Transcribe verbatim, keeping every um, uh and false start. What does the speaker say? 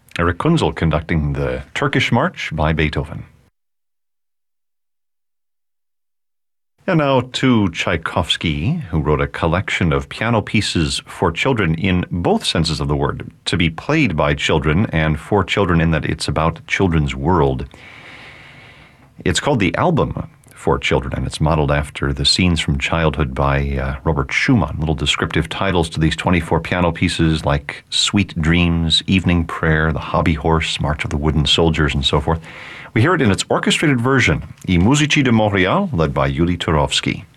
Eric Kunzel conducting the Turkish March by Beethoven. And now to Tchaikovsky, who wrote a collection of piano pieces for children in both senses of the word, to be played by children and for children in that it's about children's world. It's called The Album for Children, and it's modeled after the Scenes from Childhood by uh, Robert Schumann. Little descriptive titles to these twenty-four piano pieces like Sweet Dreams, Evening Prayer, The Hobby Horse, March of the Wooden Soldiers, and so forth. We hear it in its orchestrated version, I Musici de Montréal, led by Yuli Turovsky.